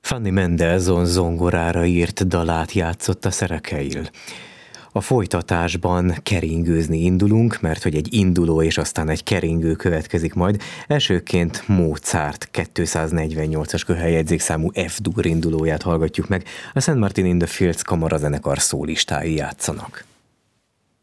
Fanny Mendelssohn zongorára írt dalát játszott a Szerekeil. A folytatásban keringőzni indulunk, mert hogy egy induló és aztán egy keringő következik majd. Elsőként Mozart 248-as köheljegyzékszámú F-dur indulóját hallgatjuk meg, a St. Martin in the Fields kamarazenekar szólistái játszanak.